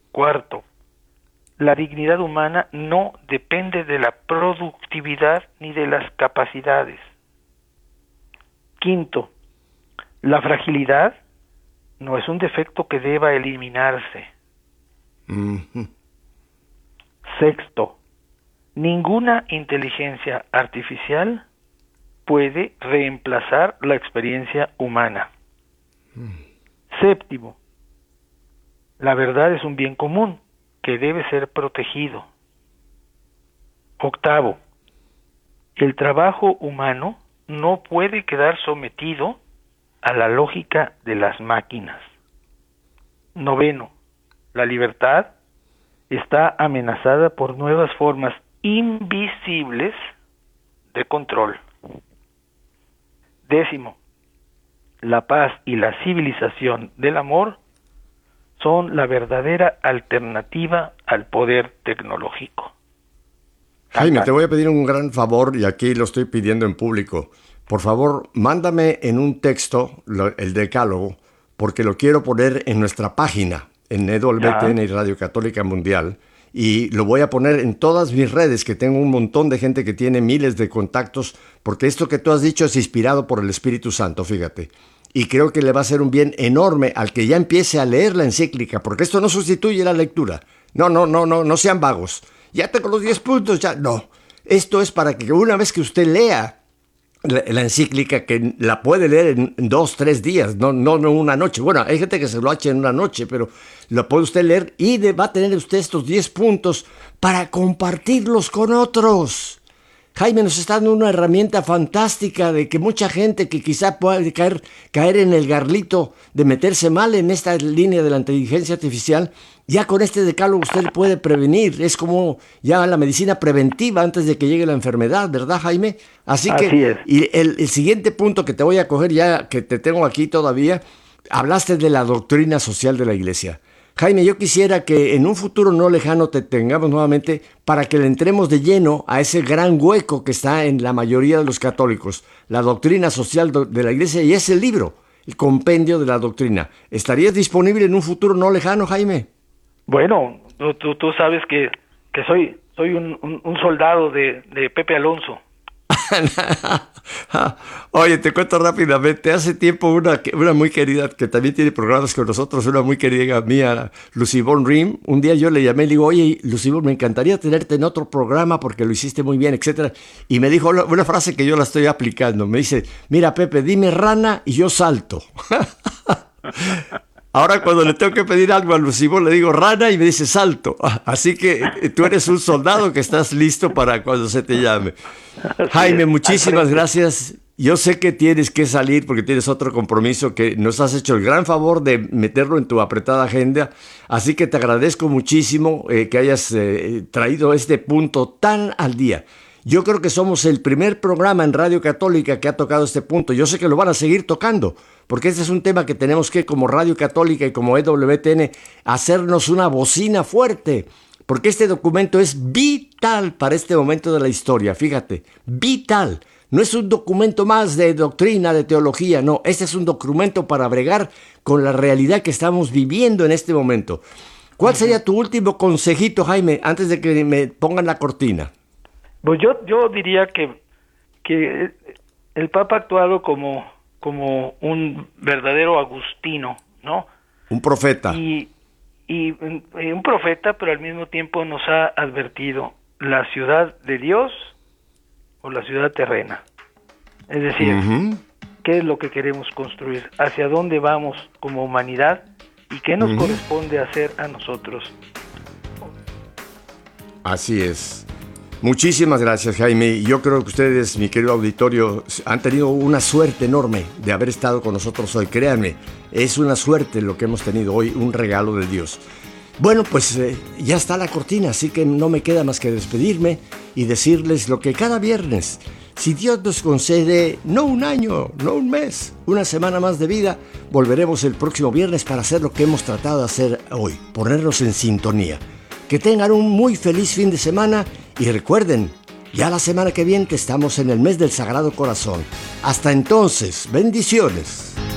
Cuarto, la dignidad humana no depende de la productividad ni de las capacidades. Quinto, la fragilidad no es un defecto que deba eliminarse. Sexto, ninguna inteligencia artificial puede reemplazar la experiencia humana. Séptimo, la verdad es un bien común que debe ser protegido. Octavo, el trabajo humano no puede quedar sometido a la lógica de las máquinas. Noveno, la libertad está amenazada por nuevas formas invisibles de control. Décimo, la paz y la civilización del amor son la verdadera alternativa al poder tecnológico. Jaime, te voy a pedir un gran favor y aquí lo estoy pidiendo en público. Por favor, mándame en un texto el decálogo porque lo quiero poner en nuestra página, en EWTN y Radio Católica Mundial, y lo voy a poner en todas mis redes, que tengo un montón de gente que tiene miles de contactos, porque esto que tú has dicho es inspirado por el Espíritu Santo, fíjate. Y creo que le va a hacer un bien enorme al que ya empiece a leer la encíclica, porque esto no sustituye la lectura. No sean vagos. Ya tengo los 10 puntos, ya no. Esto es para que una vez que usted lea la encíclica, que la puede leer en 2, 3 días, no una noche. Bueno, hay gente que se lo echa en una noche, pero lo puede usted leer y va a tener usted estos 10 puntos para compartirlos con otros. Jaime nos está dando una herramienta fantástica de que mucha gente que quizá pueda caer en el garlito de meterse mal en esta línea de la inteligencia artificial, ya con este decálogo usted puede prevenir. Es como ya la medicina preventiva antes de que llegue la enfermedad, ¿verdad, Jaime? Así es. Y el siguiente punto que te voy a coger ya, que te tengo aquí todavía, hablaste de la doctrina social de la Iglesia. Jaime, yo quisiera que en un futuro no lejano te tengamos nuevamente para que le entremos de lleno a ese gran hueco que está en la mayoría de los católicos, la doctrina social de la Iglesia y ese libro, el compendio de la doctrina. ¿Estarías disponible en un futuro no lejano, Jaime? Bueno, tú sabes que soy un soldado de Pepe Alonso. Oye, te cuento rápidamente. Hace tiempo una muy querida que también tiene programas con nosotros, una muy querida mía, Lucibón Rim, un día yo le llamé y le digo, oye, Lucibón, me encantaría tenerte en otro programa porque lo hiciste muy bien, etcétera. Y me dijo una frase que yo la estoy aplicando. Me dice, mira, Pepe, dime rana y yo salto. Ahora cuando le tengo que pedir algo a Lucibón le digo rana y me dice salto. Así que tú eres un soldado que estás listo para cuando se te llame. Jaime, muchísimas gracias. Yo sé que tienes que salir porque tienes otro compromiso que nos has hecho el gran favor de meterlo en tu apretada agenda. Así que te agradezco muchísimo que hayas traído este punto tan al día. Yo creo que somos el primer programa en Radio Católica que ha tocado este punto. Yo sé que lo van a seguir tocando, porque este es un tema que tenemos que, como Radio Católica y como EWTN, hacernos una bocina fuerte, porque este documento es vital para este momento de la historia. Fíjate, vital. No es un documento más de doctrina, de teología, no. Este es un documento para bregar con la realidad que estamos viviendo en este momento. ¿Cuál sería tu último consejito, Jaime, antes de que me pongan la cortina? Pues yo diría que el Papa ha actuado como un verdadero agustino, ¿no? Un profeta. Y un profeta, pero al mismo tiempo nos ha advertido la ciudad de Dios o la ciudad terrena. Es decir, ¿qué es lo que queremos construir? ¿Hacia dónde vamos como humanidad? ¿Y qué nos corresponde hacer a nosotros? Así es. Muchísimas gracias, Jaime. Yo creo que ustedes, mi querido auditorio, han tenido una suerte enorme de haber estado con nosotros hoy. Créanme, es una suerte lo que hemos tenido hoy, un regalo de Dios. Bueno, pues ya está la cortina, así que no me queda más que despedirme y decirles lo que cada viernes, si Dios nos concede, no un año, no un mes, una semana más de vida, volveremos el próximo viernes para hacer lo que hemos tratado de hacer hoy, ponernos en sintonía. Que tengan un muy feliz fin de semana y recuerden, ya la semana que viene estamos en el mes del Sagrado Corazón. Hasta entonces, bendiciones.